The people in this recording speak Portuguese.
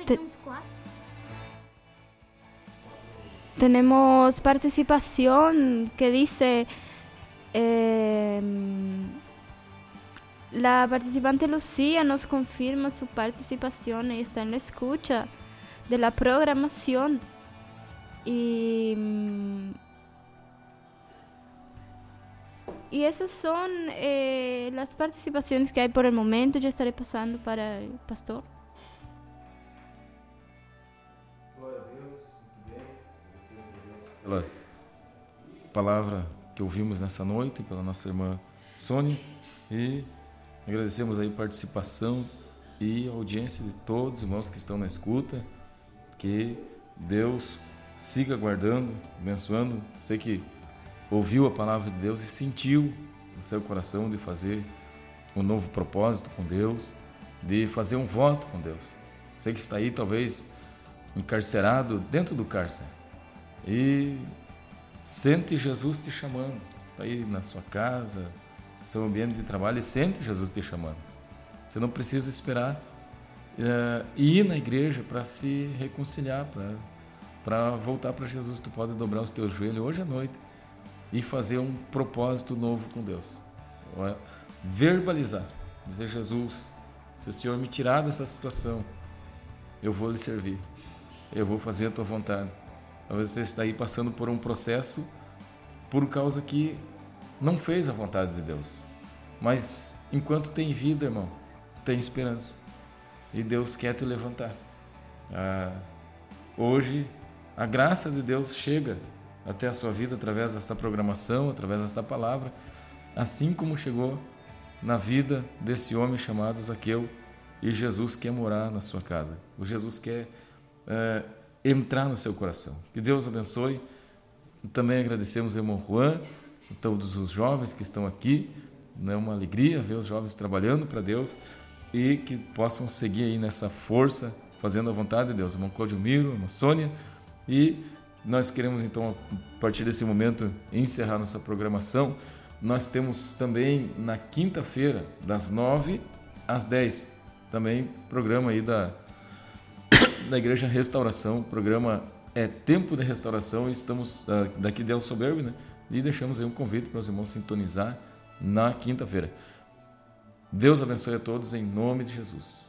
Tenemos participación que dice, la participante Lucía nos confirma su participación y está en la escucha de la programación. Y esas son las participaciones que hay por el momento. Yo estaré pasando para el pastor. Glória a Deus, muito bem. Agradecemos a Deus pela palavra que ouvimos nessa noite, pela nossa irmã Sônia, e agradecemos aí a participação e a audiência de todos os irmãos que estão na escuta. Que Deus siga guardando, abençoando. Sei que ouviu a palavra de Deus e sentiu no seu coração de fazer um novo propósito com Deus, de fazer um voto com Deus. Sei que está aí talvez encarcerado dentro do cárcere e sente Jesus te chamando. Está aí na sua casa, no seu ambiente de trabalho e sente Jesus te chamando. Você não precisa esperar ir na igreja para se reconciliar, para voltar para Jesus. Tu pode dobrar os teus joelhos hoje à noite e fazer um propósito novo com Deus. Verbalizar, dizer: Jesus, se o Senhor me tirar dessa situação, eu vou lhe servir, eu vou fazer a tua vontade. Talvez você está aí passando por um processo por causa que não fez a vontade de Deus, mas enquanto tem vida, irmão, tem esperança e Deus quer te levantar. Hoje a graça de Deus chega até a sua vida através desta programação, através desta palavra, assim como chegou na vida desse homem chamado Zaqueu, e Jesus quer morar na sua casa. O Jesus quer entrar no seu coração. Que Deus abençoe. Também agradecemos ao irmão Juan, a todos os jovens que estão aqui. É uma alegria ver os jovens trabalhando para Deus e que possam seguir aí nessa força, fazendo a vontade de Deus. O irmão Claudio Miro, a irmã Sônia, e nós queremos então, a partir desse momento, encerrar nossa programação. Nós temos também na quinta-feira, das 9 às 10, também programa aí da Igreja Restauração. O programa é Tempo de Restauração, e estamos daqui de El Soberbe, né? E deixamos aí um convite para os irmãos sintonizar na quinta-feira. Deus abençoe a todos em nome de Jesus.